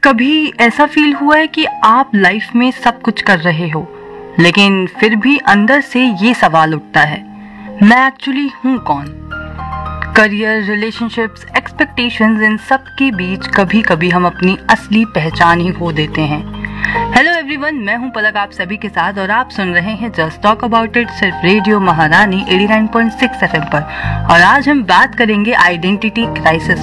कभी ऐसा फील हुआ है कि आप लाइफ में सब कुछ कर रहे हो, लेकिन फिर भी अंदर से ये सवाल उठता है, मैं एक्चुअली हूँ कौन? करियर, रिलेशनशिप्स, एक्सपेक्टेशंस, इन सब के बीच कभी कभी हम अपनी असली पहचान ही खो देते हैं। हेलो एवरीवन, मैं हूं पलक आप सभी के साथ और आप सुन रहे हैं जस्ट टॉक अबाउट इट सिर्फ रेडियो महारानी 89.6 FM पर। और आज हम बात करेंगे आइडेंटिटी क्राइसिस